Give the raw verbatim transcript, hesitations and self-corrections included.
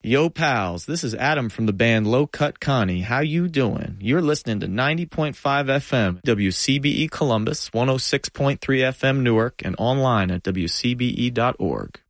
Yo, pals, this is Adam from the band Low Cut Connie. How you doing? You're listening to ninety point five F M, W C B E Columbus, one oh six point three F M Newark, and online at W C B E dot org.